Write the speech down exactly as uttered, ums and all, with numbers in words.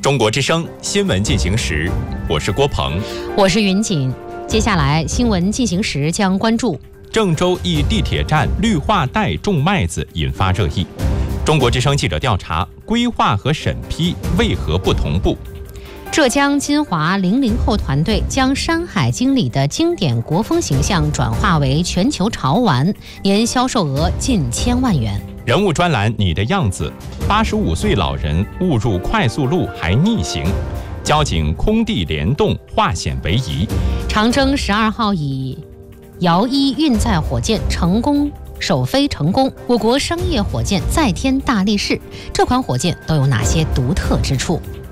中国之声新闻进行时，我是郭鹏， 我是云锦。接下来新闻进行时将关注郑州一地铁站绿化带种麦子引发热议。中国之声记者调查，规划和审批为何不同步？ 浙江金华零零后团队将《山海经》里的经典国风形象转化为全球潮玩，年销售额近千万元。 人物专栏你的样子，八十五岁老人误入快速路还逆行，交警空地联动化险为夷。 长征十二号以遥一运载火箭成功首飞成功，我国商业火箭再添大力士。这款火箭都有哪些独特之处？